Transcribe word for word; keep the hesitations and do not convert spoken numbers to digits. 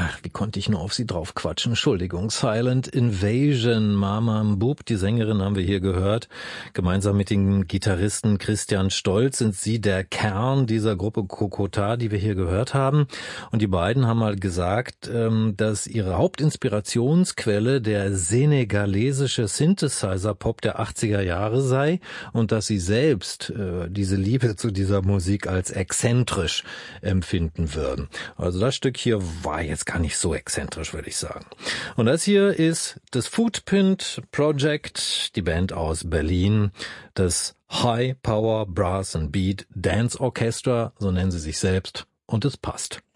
Ach, wie konnte ich nur auf sie drauf quatschen? Entschuldigung. Silent Invasion, Mama Mbub, die Sängerin haben wir hier gehört. Gemeinsam mit dem Gitarristen Christian Stolz sind sie der Kern dieser Gruppe Kokota, die wir hier gehört haben. Und die beiden haben mal gesagt, dass ihre Hauptinspirationsquelle der senegalesische Synthesizer-Pop der achtziger Jahre sei und dass sie selbst äh, diese Liebe zu dieser Musik als exzentrisch empfinden würden. Also das Stück hier war jetzt gar nicht so exzentrisch, würde ich sagen. Und das hier ist das Footprint Project, die Band aus Berlin, das High Power Brass and Beat Dance Orchestra, so nennen sie sich selbst, und es passt.